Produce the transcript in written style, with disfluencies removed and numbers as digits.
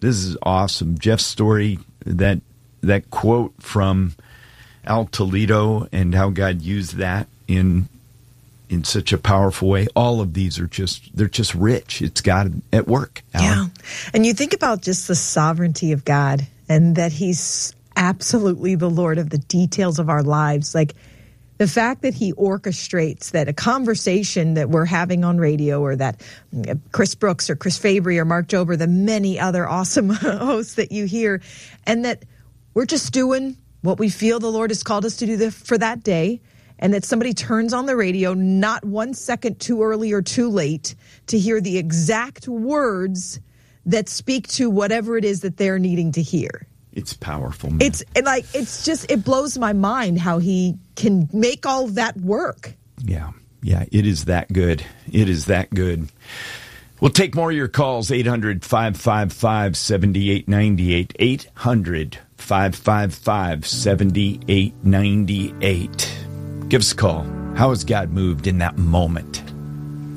is awesome. Jeff's story, that quote from Al Toledo and how God used that in such a powerful way. All of these are they're just rich. It's God at work. Alan. Yeah. And you think about just the sovereignty of God and that he's absolutely the Lord of the details of our lives. Like the fact that he orchestrates that a conversation that we're having on radio, or that Chris Brooks or Chris Fabry or Mark Jober, the many other awesome hosts that you hear, and that we're just doing what we feel the Lord has called us to do for that day, and that somebody turns on the radio not 1 second too early or too late to hear the exact words that speak to whatever it is that they're needing to hear. It's powerful, man. It blows my mind how he can make all that work. Yeah, it is that good. It is that good. We'll take more of your calls, 800-555-7898, 800-555-7898. Give us a call. How has God moved in that moment?